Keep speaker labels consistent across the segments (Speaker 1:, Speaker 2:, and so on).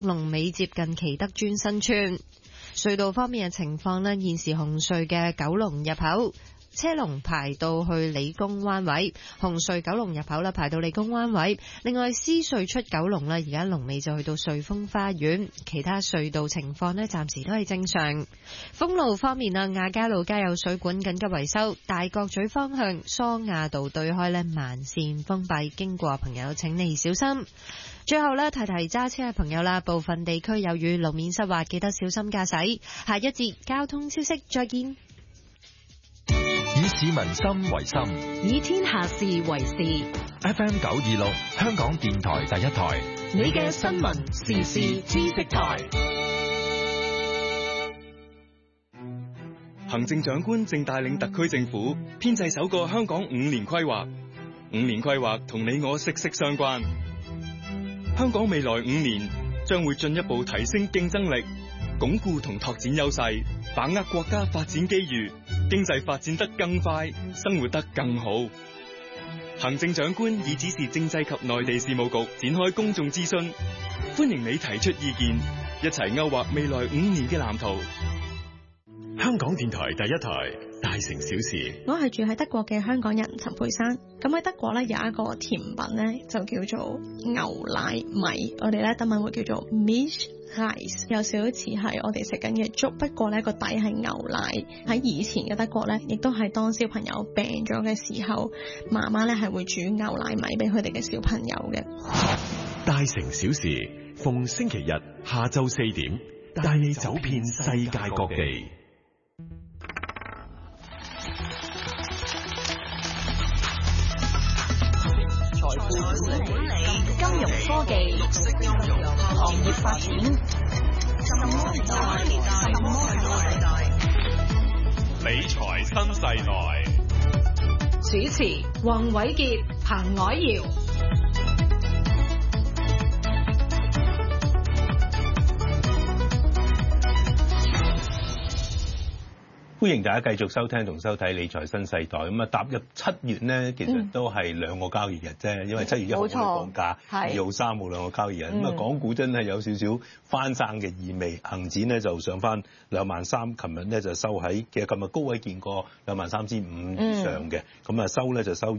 Speaker 1: 龍尾接近祈德尊新村。隧道方面嘅情況呢，現時紅隧嘅九龍入口車龍排到去理工灣位，紅隧九龍入口啦排到理工灣位。另外獅隧出九龍啦，而家龍尾就去到瑞豐花園。其他隧道情況呢，暫時都係正常。封路方面啊，亞皆老街有水管緊急維修，大角咀方向梳亞道對開呢，慢線封閉，經過朋友請你小心。最後呢，提提揸車嘅朋友啦，部分地區有雨，路面濕滑，記得小心駕駛。下一節交通消息再見。
Speaker 2: 以市民心為心，
Speaker 3: 以天下事為事。
Speaker 2: FM 926，香港電台第一台，
Speaker 3: 你嘅新聞時事知識台。
Speaker 4: 行政長官正帶領特區政府編製首個香港5年規劃。5年規劃同你我息息相關。香港未來5年將會進一步提升競爭力，鞏固同拓展優勢，把握國家發展機遇，經濟發展得更快，生活得更好。行政長官已指示政制及內地事務局展開公眾諮詢，歡迎你提出意見，一齊勾畫未來5年嘅藍圖。
Speaker 2: 香港電台第一台，大城小事。
Speaker 5: 我係住喺德國嘅香港人陳佩珊。咁喺德國咧有一個甜品咧就叫做牛奶米，我哋咧德文會叫做 Milchreis， 有少少似係我哋食緊嘅粥，不過咧個底係牛奶。喺以前嘅德國咧，亦都係當小朋友病咗嘅時候，媽媽咧係會煮牛奶米俾佢哋嘅小朋友嘅。
Speaker 2: 大城小事，逢星期日下晝4點，帶你走遍世界各地。
Speaker 3: 財富管理、金融科技、行業發展，什麼年代？
Speaker 6: 理財新世代。
Speaker 3: 主持：黃偉傑、彭藹瑤。
Speaker 7: 歡迎大家繼續收聽同收睇理財新世代。咁啊，踏入7月呢，其實都係2個交易日啫，因為7月1號我哋放假，2號3號2個交易日。咁啊，港股真係有少少翻生嘅意味，恆指呢就上翻23,000，琴日呢就收喺，其實琴日高位見過23,500以上嘅，咁啊收呢就收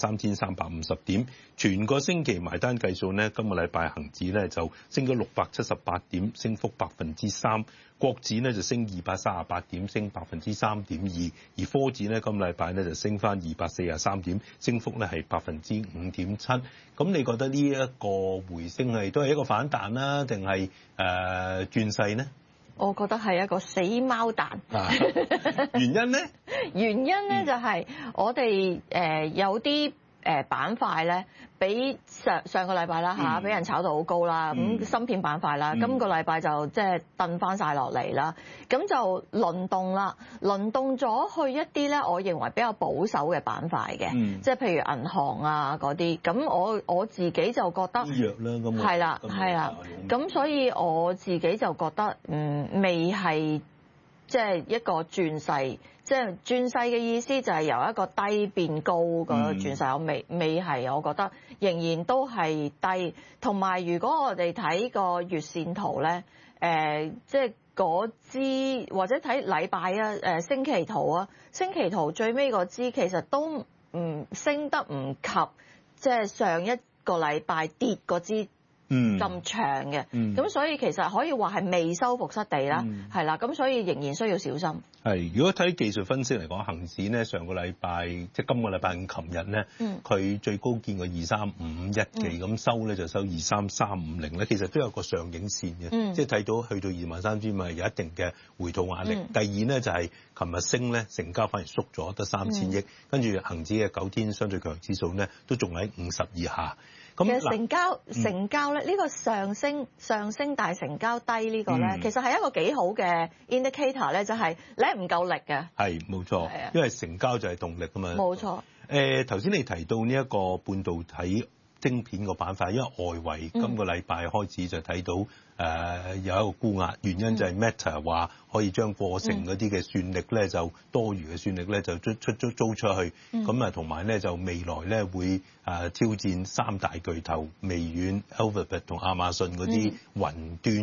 Speaker 7: 23,350點。全個星期埋單計數呢，今個禮拜恆指呢就升咗678點，升幅3%。國指呢就升238點，升3.2%，而科指呢今個禮拜呢就升翻243點，升幅呢係5.7%。咁你覺得呢一個回升係都係一個反彈啦，定係轉勢呢？
Speaker 8: 我覺得係一個死貓彈。
Speaker 7: 原因呢？
Speaker 8: 原因呢就係我哋有啲板塊咧，比上個禮拜啦嚇，俾人炒到好高啦。咁芯片板塊啦，今個禮拜就即係掟翻晒落嚟啦。咁就輪動啦，輪動咗去一啲咧，我認為比較保守嘅板塊嘅，即係譬如銀行啊嗰啲。咁我自己就覺得
Speaker 7: 醫藥啦，咁
Speaker 8: 係啦係啦。咁所以我自己就覺得未係即係一個轉勢。即係轉勢嘅意思就係由一個低變高個轉勢，我未係，我覺得仍然都係低。同埋如果我哋睇個月線圖咧，即係嗰支或者睇禮拜啊，星期圖啊，星期圖最尾嗰支其實都升得唔及，即係上一個禮拜跌嗰支咁長嘅，咁所以其實可以話係未收復失地啦，係啦，咁所以仍然需要小心。
Speaker 7: 係，如果睇技術分析嚟講，恆指咧上個禮拜即係今個禮拜五，琴日咧，佢最高見過2351幾，咁收咧就收23350咧，其實都有個上影線嘅，即係睇到去到23,000咪有一定嘅回吐壓力。第二咧就係琴日升咧，成交反而縮咗，得3000億，跟住恆指嘅9天相對強指數咧都仲喺50以下。
Speaker 8: 其實成交咧，呢個上升但係成交低呢個咧，其實係一個幾好嘅 indicator 咧，就係你唔夠力嘅。
Speaker 7: 係冇錯，因為成交就係動力啊嘛。
Speaker 8: 冇錯。
Speaker 7: 頭先你提到呢一個半導體晶片個板塊，因為外圍今個禮拜開始就睇到有一個沽壓，原因就係 Meta 話可以將過剩嗰啲嘅算力咧，就多餘嘅算力咧就租出去，咁啊同埋咧就未來咧會挑戰3大巨頭微軟、Alphabet 同亞馬遜嗰啲雲端。